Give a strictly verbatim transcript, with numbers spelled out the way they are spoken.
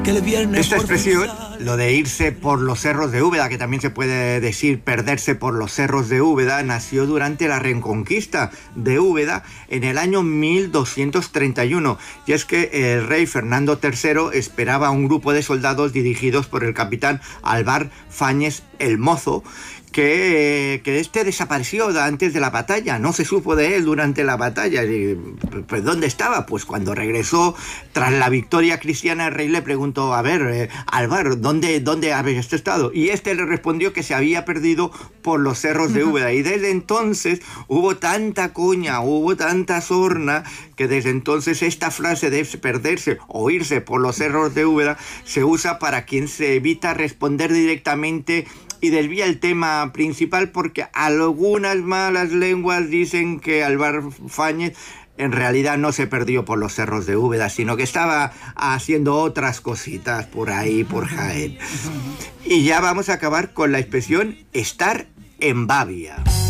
Esta expresión, lo de irse por los cerros de Úbeda, que también se puede decir perderse por los cerros de Úbeda, nació durante la Reconquista de Úbeda en el año mil doscientos treinta y uno. Y es que el rey Fernando tercero esperaba a un grupo de soldados dirigidos por el capitán Álvar Fáñez el Mozo, que, que este desapareció antes de la batalla, no se supo de él durante la batalla. Y, pues, ¿dónde estaba? Pues cuando regresó tras la victoria cristiana, el rey le preguntó, a ver, eh, Álvar, ¿dónde, ¿dónde habías estado? Y este le respondió que se había perdido por los cerros de Úbeda. Y desde entonces hubo tanta coña, hubo tanta sorna, que desde entonces esta frase de perderse o irse por los cerros de Úbeda se usa para quien se evita responder directamente y desvía el tema principal, porque algunas malas lenguas dicen que Álvar Fáñez en realidad no se perdió por los cerros de Úbeda, sino que estaba haciendo otras cositas por ahí, por Jaén. Y ya vamos a acabar con la expresión estar en babia.